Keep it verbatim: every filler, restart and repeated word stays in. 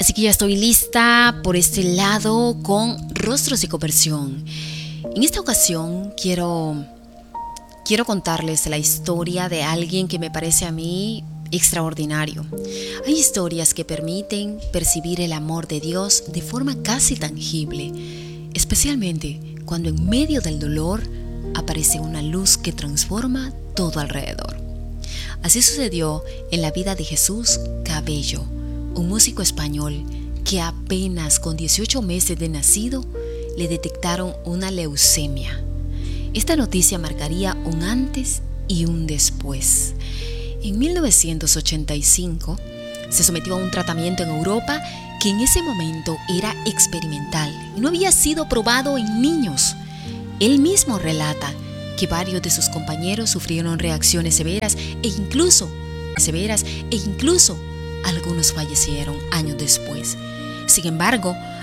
Así que ya estoy lista por este lado con Rostros de Conversión. En esta ocasión quiero, quiero contarles la historia de alguien que me parece a mí extraordinario. Hay historias que permiten percibir el amor de Dios de forma casi tangible, especialmente cuando en medio del dolor aparece una luz que transforma todo alrededor. Así sucedió en la vida de Jesús Cabello, un músico español que apenas con dieciocho meses de nacido le detectaron una leucemia. Esta noticia marcaría un antes y un después. En mil novecientos ochenta y cinco se sometió a un tratamiento en Europa que en ese momento era experimental y no había sido probado en niños. Él mismo relata que varios de sus compañeros sufrieron reacciones severas e incluso severas e incluso algunos fallecieron años después. Sin embargo,